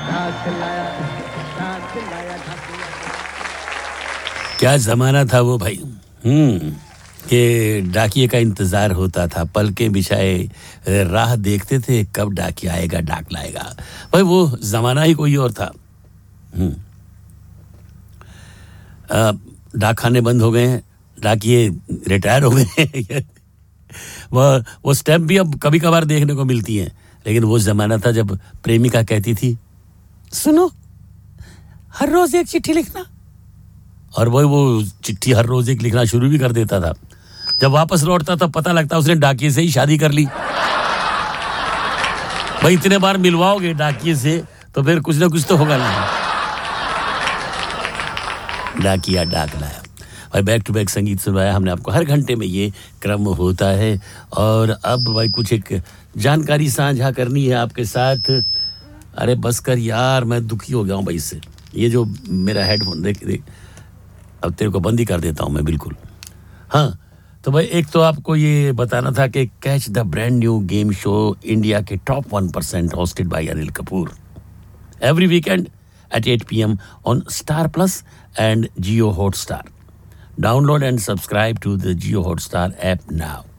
ढाक लाया ढाक लाया ढाक लाया। क्या जमाना था वो भाई। कि डाकिये का इंतजार होता था, पलकें बिछाए राह देखते थे कब डाकिया आएगा डाक लाएगा। भाई वो जमाना ही कोई और था। डाक खाने बंद हो गए हैं, डाकिये रिटायर हो गए हैं। वो स्टैम्प भी अब कभी कभार देखने को मिलती हैं, लेकिन वो जमाना था जब प्रेमिका कहती थी सुनो हर रोज एक चिट्ठी लिखना, और वो चिट्ठी हर रोज एक लिखना शुरू भी कर देता था। जब वापस लौटता तब पता लगता उसने डाकिये से ही शादी कर ली। भाई इतने बार मिलवाओगे डाकिये से तो फिर कुछ ना कुछ तो होगा नहीं। डाकिया डाक लाया। भाई बैक टू बैक संगीत सुनवाया हमने आपको, हर घंटे में ये क्रम होता है। और अब भाई कुछ एक जानकारी साझा करनी है आपके साथ। अरे बस कर यार, मैं दुखी हो गया हूँ भाई इससे। ये जो मेरा हेडफोन देख अब तेरे को बंद ही कर देता हूँ मैं बिल्कुल। हाँ तो भाई एक तो आपको ये बताना था कि catch the brand new game show India के top 1% hosted by Anil Kapoor every weekend at 8 p.m. on Star Plus and Jio Hotstar. Download and subscribe to the Jio Hotstar app now.